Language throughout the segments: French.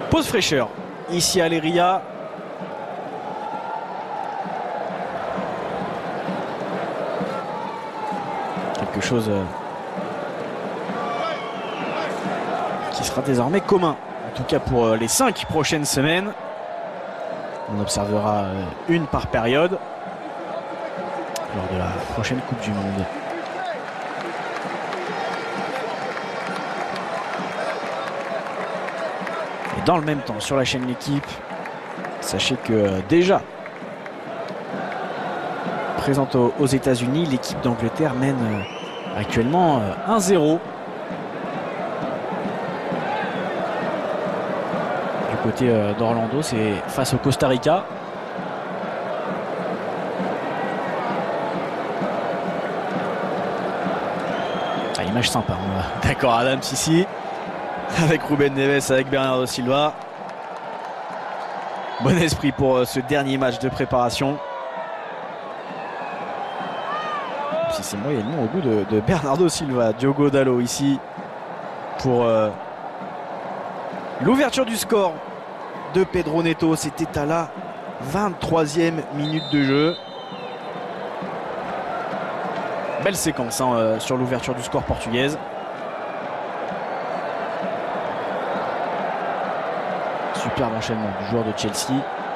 Pause fraîcheur ici à Leiria. Quelque chose qui sera désormais commun, en tout cas pour les 5 prochaines semaines. On observera une par période lors de la prochaine Coupe du Monde. Et dans le même temps, sur la chaîne L'équipe, sachez que déjà présente aux États-Unis, l'équipe d'Angleterre mène actuellement 1-0. Du côté d'Orlando, c'est face au Costa Rica. Ah, image sympa. D'accord, Adams ici. Avec Ruben Neves, avec Bernardo Silva. Bon esprit pour ce dernier match de préparation. Si c'est moyennement au goût de Bernardo Silva. Diogo Dalot ici pour l'ouverture du score de Pedro Neto. C'était à la 23e minute de jeu. Belle séquence sur l'ouverture du score portugaise. Superbe enchaînement du joueur de Chelsea.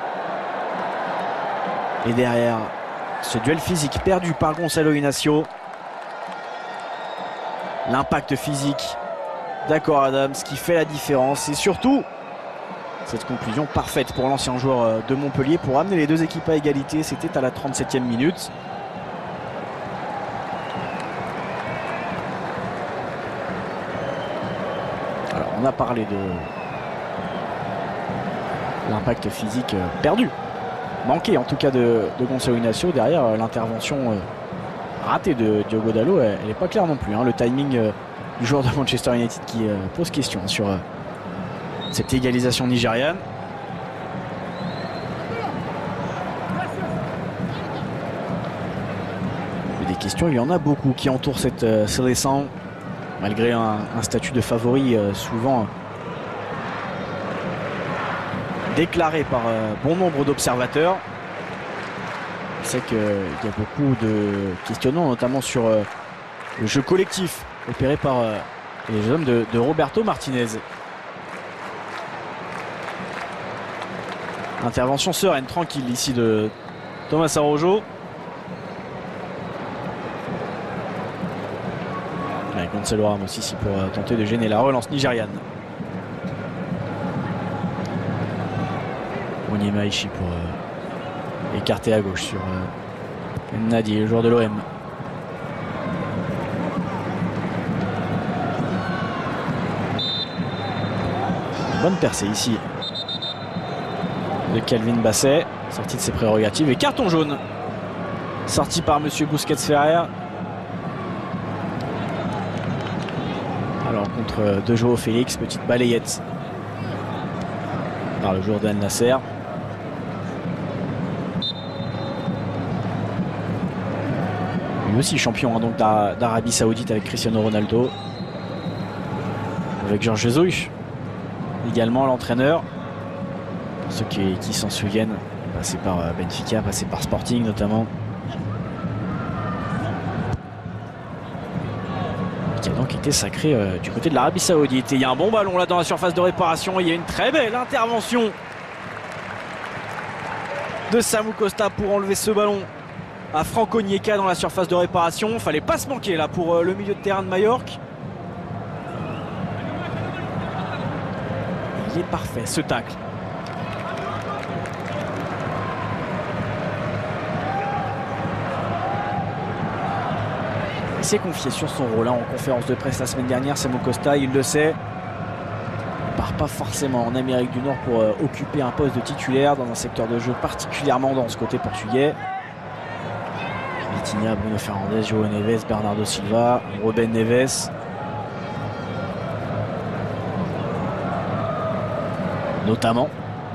Et derrière, ce duel physique perdu par Gonçalo Inacio. L'impact physique d'Akor Adams qui fait la différence. Et surtout, cette conclusion parfaite pour l'ancien joueur de Montpellier pour amener les deux équipes à égalité. C'était à la 37e minute. Alors, on a parlé de l'impact physique perdu. Manqué en tout cas de Gonçalo Inacio. Derrière, l'intervention ratée de Diogo Dalot, elle n'est pas claire non plus. Le timing du joueur de Manchester United qui pose question sur cette égalisation nigériane. Et des questions, il y en a beaucoup qui entourent cette sélection, malgré un statut de favori souvent déclaré par bon nombre d'observateurs. On sait qu'il y a beaucoup de questionnements, notamment sur le jeu collectif opéré par les hommes de Roberto Martinez. Intervention sereine, tranquille ici de Thomas Araujo. Avec Gonçalo Ramos ici pour tenter de gêner la relance nigériane. Onyema pour écarter à gauche sur Nadi, le joueur de l'OM. Bonne percée ici de Calvin Bassey, sorti de ses prérogatives et carton jaune sorti par monsieur Busquets Ferrer. Alors contre de Joao Félix, petite balayette par le joueur d'Al Nasser. Lui aussi champion donc d'Arabie Saoudite avec Cristiano Ronaldo, avec Georges Jesus également l'entraîneur. Ceux qui s'en souviennent, passé par Benfica, passé par Sporting notamment, qui a donc été sacré du côté de l'Arabie Saoudite. Et il y a un bon ballon là dans la surface de réparation. Il y a une très belle intervention de Samu Costa pour enlever ce ballon à Franco Onyeka dans la surface de réparation. Il ne fallait pas se manquer là pour le milieu de terrain de Majorque. Il est parfait ce tacle. Il s'est confié sur son rôle en conférence de presse la semaine dernière. Samu Costa, il le sait, il part pas forcément en Amérique du Nord pour occuper un poste de titulaire dans un secteur de jeu particulièrement dense côté portugais. Vitinha, Bruno Fernandes, João Neves, Bernardo Silva, Ruben Neves. Notamment.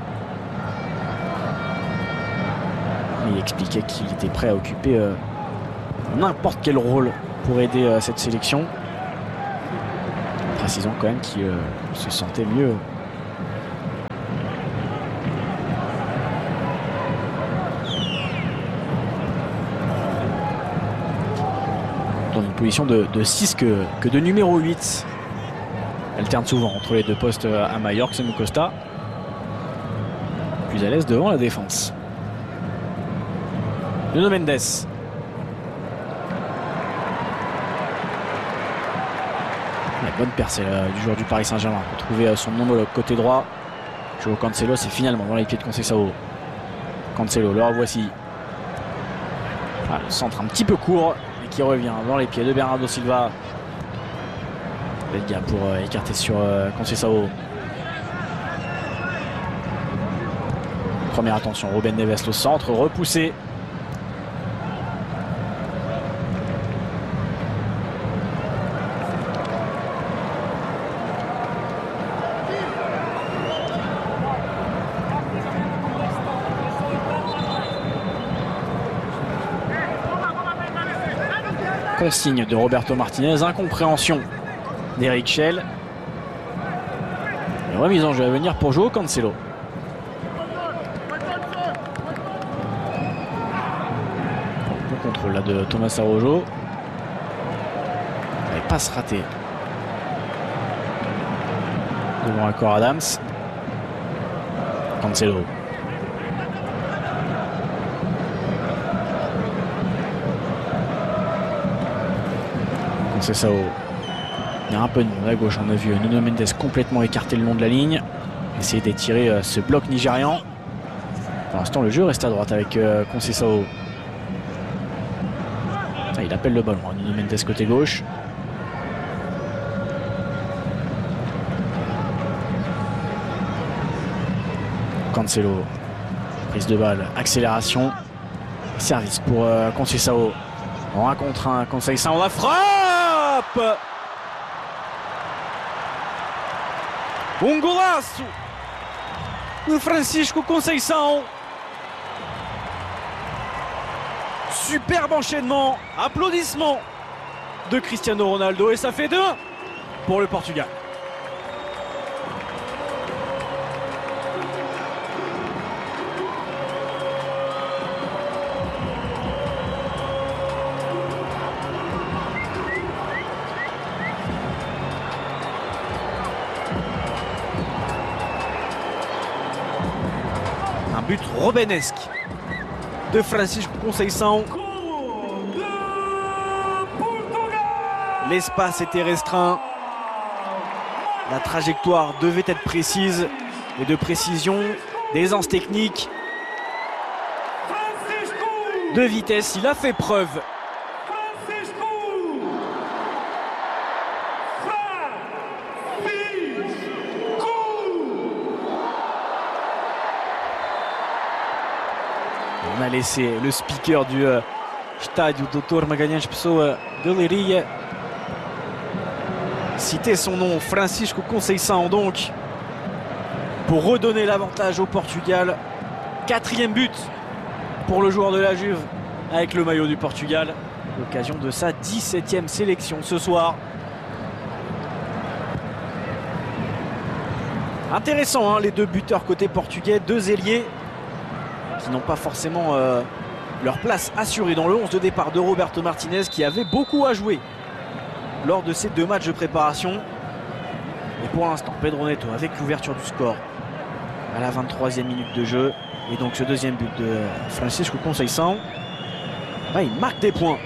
Il expliquait qu'il était prêt à occuper n'importe quel rôle pour aider cette sélection. Précisons quand même qu'il se sentait mieux position de 6 que de numéro 8. Alterne souvent entre les deux postes à Mallorca, Semu Costa. Plus à l'aise devant la défense. Nuno Mendes. La bonne percée du joueur du Paris Saint-Germain pour trouver son homologue côté droit. Joao Cancelo, c'est finalement dans les pieds de Conceição. Cancelo, le revoici. Ah, le centre un petit peu court, mais qui revient dans les pieds de Bernardo Silva. Belga pour écarter sur Conceição. Première attention, Ruben Neves, le centre, repoussé. Consigne de Roberto Martinez, incompréhension d'Eric Schell. Et remise en jeu à venir pour Joao Cancelo. Bon contrôle là de Thomas Araujo. Et passe ratée. Devant encore Adams. Cancelo. Conceição. Il y a un peu de monde à gauche. On a vu Nuno Mendes complètement écarté le long de la ligne. Essayer d'étirer ce bloc nigérian. Pour l'instant, le jeu reste à droite avec Conceição. Il appelle le ballon. Nuno Mendes côté gauche. Cancelo. Prise de balle. Accélération. Service pour Conceição. En 1 contre 1. Conceição. La frappe! Golaço de Francisco Conceição. Superbe enchaînement. Applaudissements de Cristiano Ronaldo. Et ça fait 2-1 pour le Portugal. But robenesque de Francisco Conceição. L'espace était restreint. La trajectoire devait être précise. Et de précision, d'aisance technique, de vitesse, il a fait preuve. On a laissé le speaker du Estádio Dr. Magalhães Pessoa de Leiria citer son nom, Francisco Conceição, donc, pour redonner l'avantage au Portugal. 4e but pour le joueur de la Juve avec le maillot du Portugal. L'occasion de sa 17e sélection ce soir. Intéressant, hein, les deux buteurs côté portugais, deux ailiers qui n'ont pas forcément leur place assurée dans le 11 de départ de Roberto Martinez, qui avait beaucoup à jouer lors de ces 2 matchs de préparation. Et pour l'instant, Pedro Neto avec l'ouverture du score à la 23e minute de jeu. Et donc ce 2e but de Francisco Conceição, là, il marque des points.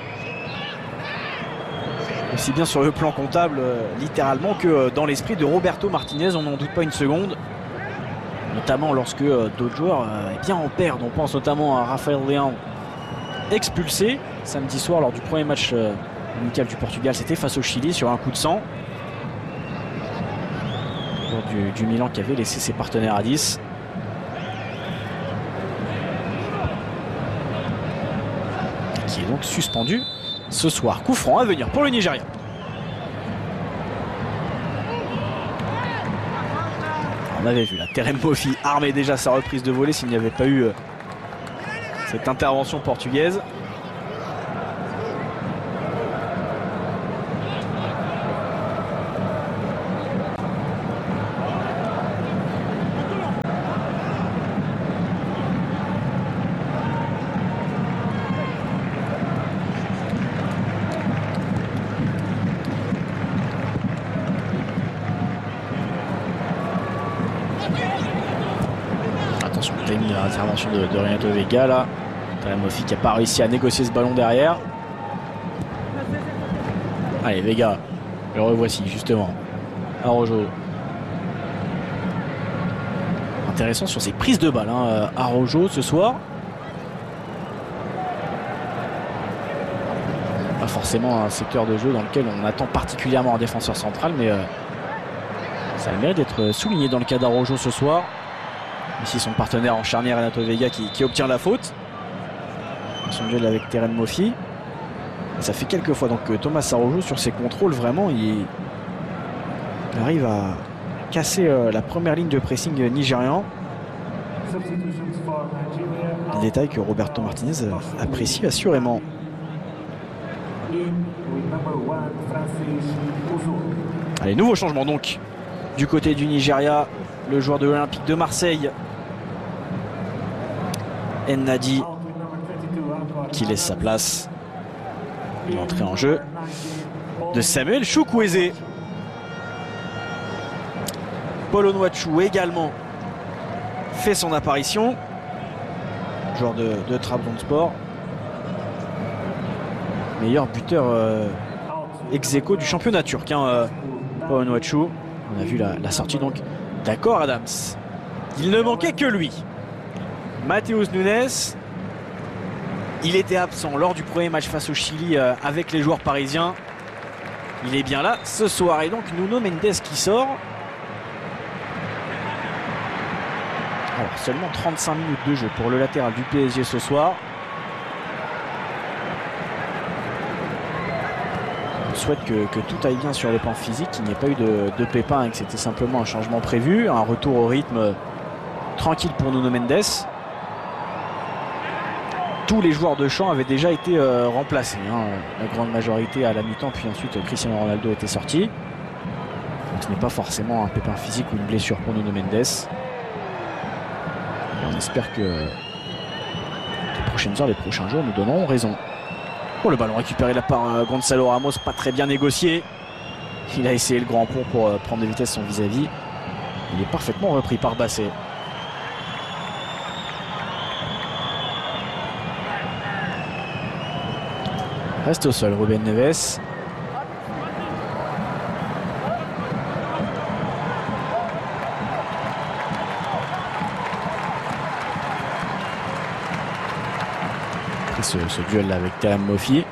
Aussi bien sur le plan comptable, littéralement, que dans l'esprit de Roberto Martinez, on n'en doute pas une seconde. Notamment lorsque d'autres joueurs eh bien en perdent. On pense notamment à Rafael Leão, expulsé samedi soir lors du premier match amical du Portugal. C'était face au Chili sur un coup de sang. Du Milan qui avait laissé ses partenaires à 10. Qui est donc suspendu ce soir. Coup franc à venir pour le Nigeria. On avait vu la Terem Moffi armer déjà sa reprise de volée s'il n'y avait pas eu cette intervention portugaise. Attention, le timing de l'intervention de Renato Vega là. Terem Moffi qui n'a pas réussi à négocier ce ballon derrière. Allez, Vega, le revoici justement. Araujo. Intéressant sur ses prises de balles, hein, Araujo ce soir. Pas forcément un secteur de jeu dans lequel on attend particulièrement un défenseur central, mais ça a le mérite d'être souligné dans le cas d'Araujo ce soir. Ici son partenaire en charnière Renato Vega qui obtient la faute. Son duel avec Terem Moffi. Ça fait quelques fois donc Thomas Araujo sur ses contrôles, vraiment il arrive à casser la première ligne de pressing nigérian. Un détail que Roberto Martinez apprécie assurément. Allez, nouveau changement donc du côté du Nigeria. Le joueur de l'Olympique de Marseille, Nnadi, qui laisse sa place. L'entrée en jeu de Samuel Chukwueze. Paul Onuachu également fait son apparition. Joueur de Trabzonspor. Meilleur buteur ex aequo du championnat turc, hein, Paul Onuachu. On a vu la sortie donc d'Akor Adams. Il ne manquait que lui. Matheus Nunes. Il était absent lors du premier match face au Chili avec les joueurs parisiens. Il est bien là ce soir. Et donc Nuno Mendes qui sort. Alors seulement 35 minutes de jeu pour le latéral du PSG ce soir. On souhaite que tout aille bien sur le plan physique, qu'il n'y ait pas eu de pépins et que c'était simplement un changement prévu. Un retour au rythme tranquille pour Nuno Mendes. Tous les joueurs de champ avaient déjà été remplacés, hein. La grande majorité à la mi-temps, puis ensuite Cristiano Ronaldo était sorti. Donc ce n'est pas forcément un pépin physique ou une blessure pour Nuno Mendes. Et on espère que les prochaines heures, les prochains jours nous donneront raison. Oh, le ballon récupéré là par Gonzalo Ramos, pas très bien négocié. Il a essayé le grand pont pour prendre de vitesse son vis-à-vis. Il est parfaitement repris par Basset. Reste au sol, Ruben Neves. Après ce duel là avec Terem Moffi.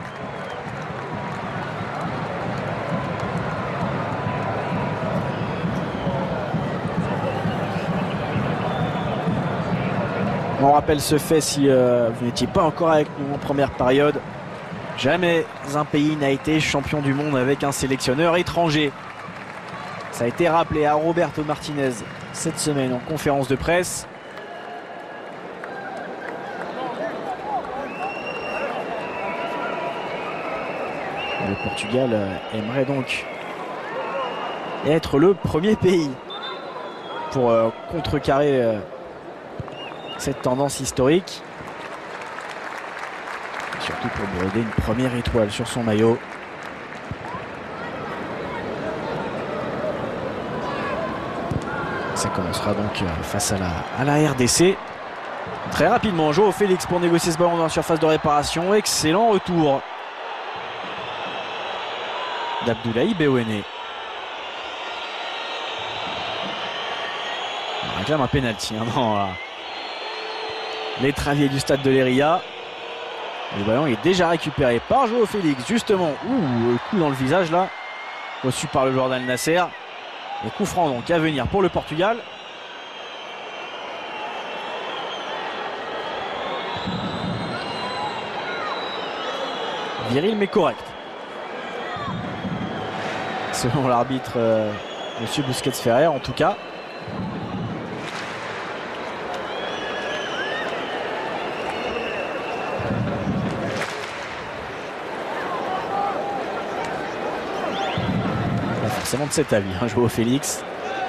On rappelle ce fait si vous n'étiez pas encore avec nous en première période. Jamais un pays n'a été champion du monde avec un sélectionneur étranger. Ça a été rappelé à Roberto Martinez cette semaine en conférence de presse. Le Portugal aimerait donc être le premier pays pour contrecarrer cette tendance historique. Surtout pour broder une première étoile sur son maillot. Ça commencera donc face à la RDC. Très rapidement, João Félix pour négocier ce ballon dans la surface de réparation. Excellent retour d'Abdoulaye Béouéné. On réclame un pénalty dans l'étravier du stade de l'Eria. Le ballon est déjà récupéré par João Félix, justement. Le coup dans le visage là, reçu par le joueur d'Al Nasser. Et coup franc donc à venir pour le Portugal. Viril mais correct. Selon l'arbitre, Monsieur Busquets Ferrer en tout cas. De cet avis, hein, João Félix.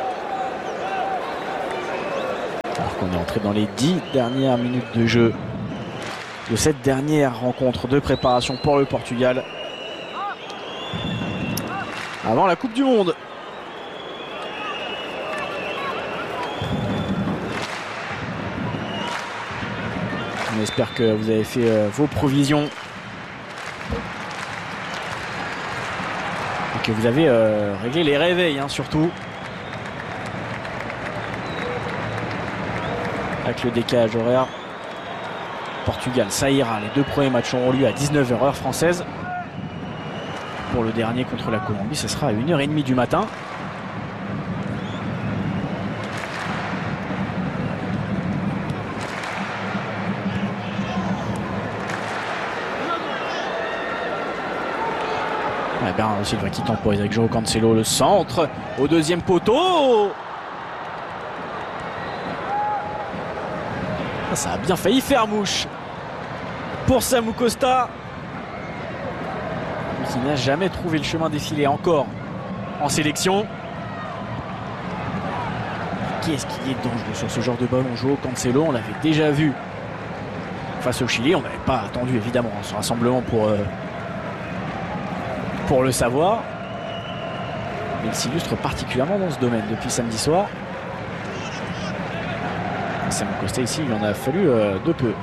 Alors qu'on est entré dans les 10 dernières minutes de jeu de cette dernière rencontre de préparation pour le Portugal avant la Coupe du Monde. On espère que vous avez fait vos provisions et que vous avez réglé les réveils, hein, surtout. Avec le décalage horaire. Portugal, ça ira. Les 2 premiers matchs auront lieu à 19 h heure française. Pour le dernier contre la Colombie, ce sera à 1 h 30 du matin. Bernardo Silva qui temporise avec João Cancelo, le centre au deuxième poteau. Ça a bien failli faire mouche pour Samu Costa, qui n'a jamais trouvé le chemin défilé encore en sélection. Qu'est-ce qu'il est dangereux sur ce genre de ballon? João Cancelo, on l'avait déjà vu face au Chili. On n'avait pas attendu évidemment ce rassemblement pour le savoir. Mais il s'illustre particulièrement dans ce domaine depuis samedi soir. Samu Costa ici, il en a fallu de peu.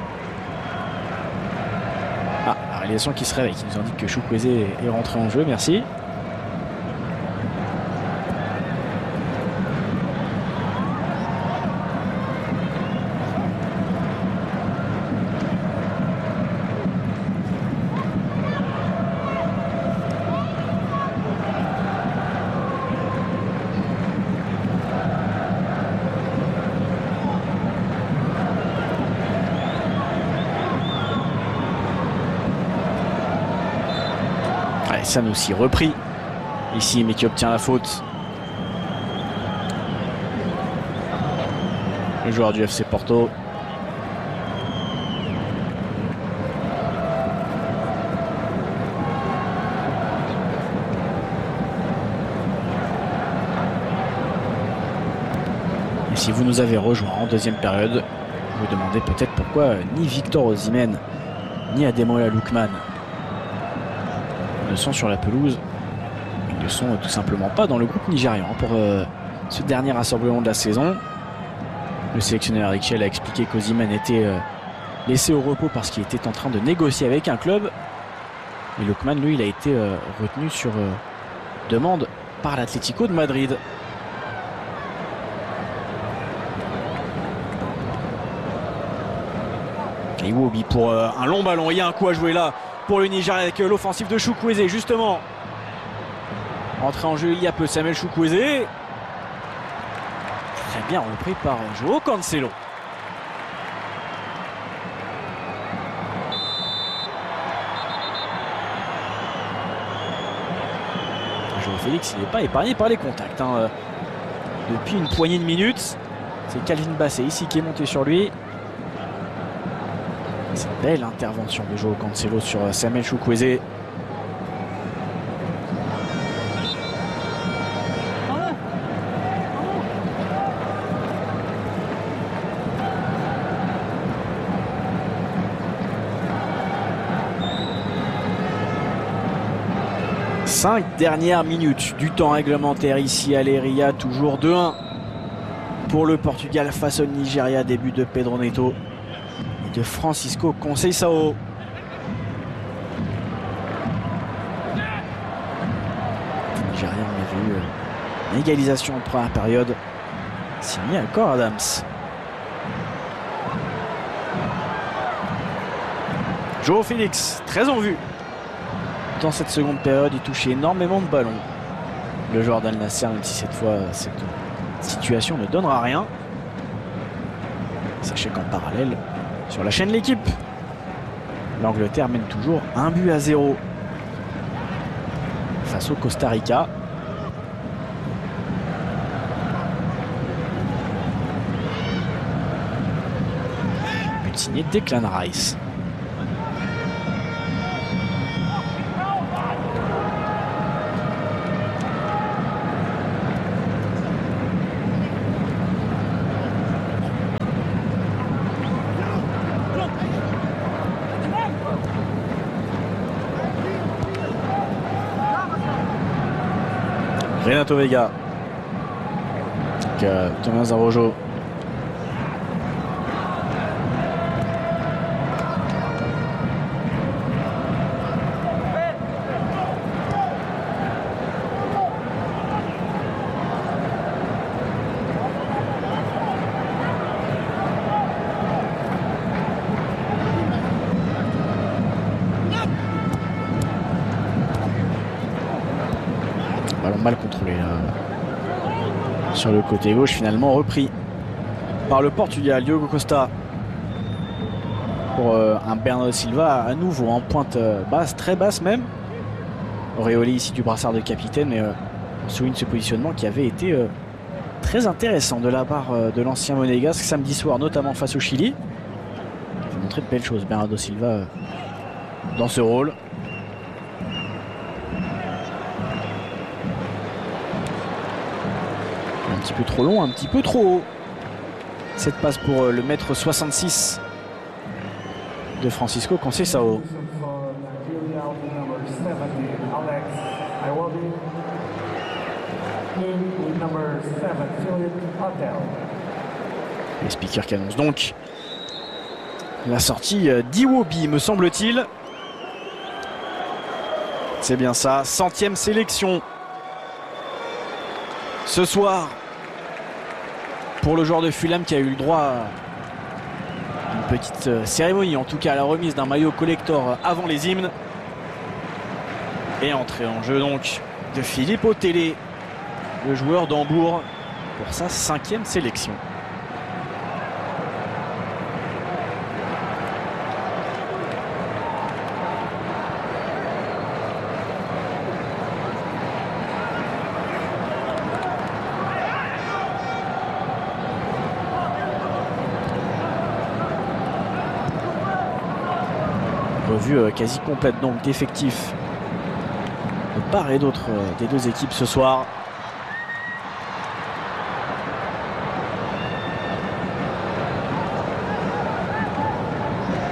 Ah, la réalisation qui se réveille, qui nous indique que Chukwueze est rentré en jeu, merci. Sanusi repris ici, mais qui obtient la faute. Le joueur du FC Porto. Et si vous nous avez rejoint en deuxième période, vous vous demandez peut-être pourquoi ni Victor Osimhen ni Ademola Lookman ne sont sur la pelouse. Ils ne sont tout simplement pas dans le groupe nigérian pour ce dernier rassemblement de la saison. Le sélectionneur Eric Schell a expliqué qu'Osimhen était laissé au repos parce qu'il était en train de négocier avec un club. Et Lookman, lui, il a été retenu sur demande par l'Atlético de Madrid. Et Iwobi pour un long ballon. Il y a un coup à jouer là pour le Nigeria avec l'offensive de Chukwueze, justement. Entré en jeu il y a peu, Samuel Chukwueze. Très bien repris par João Cancelo. João Félix, il n'est pas épargné par les contacts, hein. Depuis une poignée de minutes, c'est Calvin Bassey ici qui est monté sur lui. C'est une belle intervention de João Cancelo sur Samuel Chukwueze. Cinq dernières minutes du temps réglementaire ici à Leiria, toujours 2-1 pour le Portugal face au Nigeria. Début de Pedro Neto et de Francisco Conceição. Le Nigeria, on avait eu une égalisation en première période signée à Cor Adams. João Félix, très en vue. Dans cette seconde période, il touchait énormément de ballons. Le joueur d'Al Nassr, même si cette fois cette situation ne donnera rien. Sachez qu'en parallèle, sur la chaîne L'équipe, l'Angleterre mène toujours 1-0 face au Costa Rica. But signé Declan Rice. Renato Veiga avec Thomas Araujo. mal contrôlé là. Sur le côté gauche, finalement repris par le Portugal, Diogo Costa. Pour un Bernardo Silva à nouveau en pointe basse, très basse même. Auréolé ici du brassard de capitaine, mais on souligne ce positionnement qui avait été très intéressant de la part de l'ancien monégasque samedi soir, notamment face au Chili. Il a montré de belles choses, Bernardo Silva, dans ce rôle. Un petit peu trop long, un petit peu trop haut. Cette passe pour le mètre 66 de Francisco Conceição. Les speakers qui annoncent donc la sortie d'Iwobi, me semble-t-il. C'est bien ça, 100e sélection ce soir pour le joueur de Fulham qui a eu le droit à une petite cérémonie, en tout cas à la remise d'un maillot collector avant les hymnes. Et entrée en jeu donc de Philippe Otélé, le joueur d'Hambourg, pour sa 5e sélection. Revue quasi complète donc d'effectifs de part et d'autre des deux équipes ce soir.